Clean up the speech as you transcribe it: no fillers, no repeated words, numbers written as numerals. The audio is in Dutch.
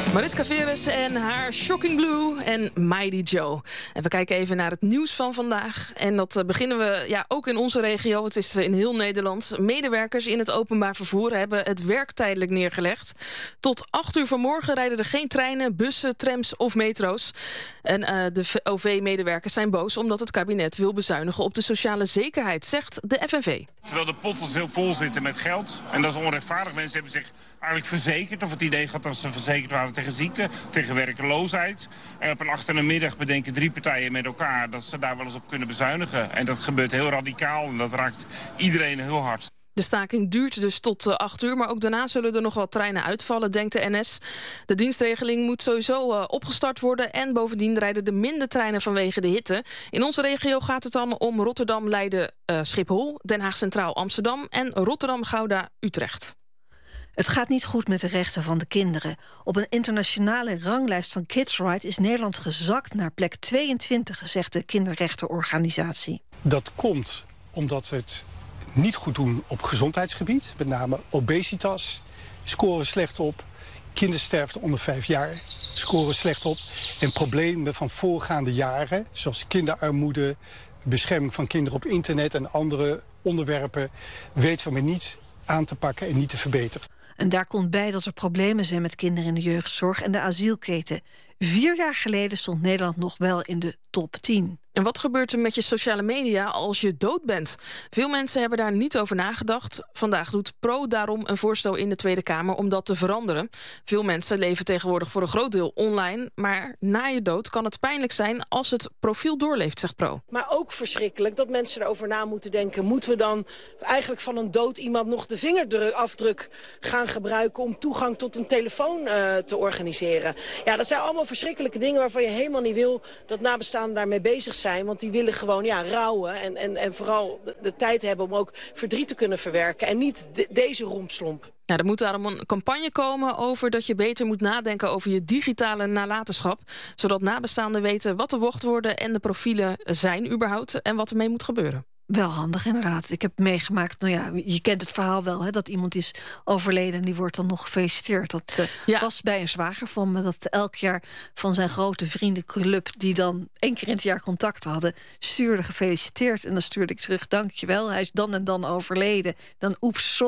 Mariska Veres en haar Shocking Blue en Mighty Joe. En we kijken even naar het nieuws van vandaag. En dat beginnen we ook in onze regio. Het is in heel Nederland. Medewerkers in het openbaar vervoer hebben het werk tijdelijk neergelegd. Tot 8:00 vanmorgen rijden er geen treinen, bussen, trams of metro's. En de OV-medewerkers zijn boos omdat het kabinet wil bezuinigen op de sociale zekerheid, zegt de FNV. Terwijl de potten heel vol zitten met geld. En dat is onrechtvaardig. Mensen hebben zich eigenlijk verzekerd, of het idee gehad dat ze verzekerd waren tegen ziekte, tegen werkeloosheid. En op een achtermiddag bedenken 3 partijen met elkaar dat ze daar wel eens op kunnen bezuinigen. En dat gebeurt heel radicaal en dat raakt iedereen heel hard. De staking duurt dus tot 8:00, maar ook daarna zullen er nog wat treinen uitvallen, denkt de NS. De dienstregeling moet sowieso opgestart worden en bovendien rijden er minder treinen vanwege de hitte. In onze regio gaat het dan om Rotterdam, Leiden, Schiphol, Den Haag Centraal, Amsterdam en Rotterdam, Gouda, Utrecht. Het gaat niet goed met de rechten van de kinderen. Op een internationale ranglijst van Kids' Right is Nederland gezakt naar plek 22, zegt de kinderrechtenorganisatie. Dat komt omdat we het niet goed doen op gezondheidsgebied. Met name obesitas scoren slecht op. Kindersterfte onder 5 jaar scoren slecht op. En problemen van voorgaande jaren, zoals kinderarmoede, bescherming van kinderen op internet en andere onderwerpen, weten we maar niet aan te pakken en niet te verbeteren. En daar komt bij dat er problemen zijn met kinderen in de jeugdzorg en de asielketen. 4 jaar geleden stond Nederland nog wel in de top 10. En wat gebeurt er met je sociale media als je dood bent? Veel mensen hebben daar niet over nagedacht. Vandaag doet Pro daarom een voorstel in de Tweede Kamer om dat te veranderen. Veel mensen leven tegenwoordig voor een groot deel online. Maar na je dood kan het pijnlijk zijn als het profiel doorleeft, zegt Pro. Maar ook verschrikkelijk dat mensen erover na moeten denken. Moeten we dan eigenlijk van een dood iemand nog de vingerafdruk gaan gebruiken om toegang tot een telefoon te organiseren? Ja, dat zijn allemaal verschrikkelijke dingen waarvan je helemaal niet wil dat nabestaanden daarmee bezig zijn. Want die willen gewoon rouwen en vooral de tijd hebben om ook verdriet te kunnen verwerken. En niet deze rompslomp. Er moet daarom een campagne komen over dat je beter moet nadenken over je digitale nalatenschap. Zodat nabestaanden weten wat de wachtwoorden en de profielen zijn überhaupt en wat ermee moet gebeuren. Wel handig, inderdaad. Ik heb meegemaakt, je kent het verhaal wel, hè, dat iemand is overleden en die wordt dan nog gefeliciteerd. Dat was bij een zwager van me, dat elk jaar van zijn grote vriendenclub, die dan 1 keer in het jaar contact hadden, stuurde gefeliciteerd. En dan stuurde ik terug, dankjewel, hij is dan en dan overleden. Dan oeps,